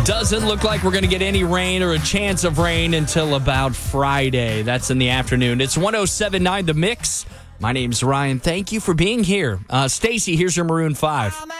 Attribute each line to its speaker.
Speaker 1: Doesn't look like we're going to get any rain or a chance of rain until about Friday. That's in the afternoon. It's 107.9 The Mix. My name's Ryan. Thank you for being here. Stacy, here's your Maroon 5.